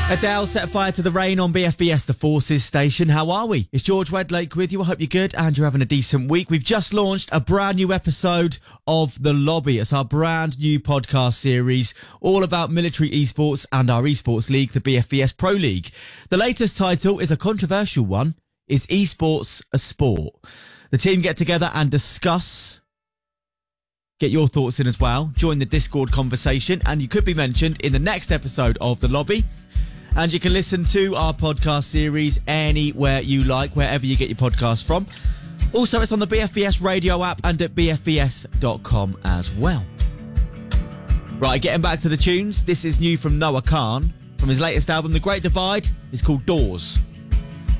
Adele set fire to the rain on BFBS, the Forces station. How are we? It's George Wedlake with you. I hope you're good and you're having a decent week. We've just launched a brand new episode of The Lobby. It's our brand new podcast series all about military esports and our esports league, the BFBS Pro League. The latest title is a controversial one. Is esports a sport? The team get together and discuss. Get your thoughts in as well. Join the Discord conversation and you could be mentioned in the next episode of The Lobby. And you can listen to our podcast series anywhere you like, wherever you get your podcast from. Also, it's on the BFBS radio app and at bfbs.com as well. Right, getting back to the tunes. This is new from Noah Khan. From his latest album, The Great Divide, it's called Doors.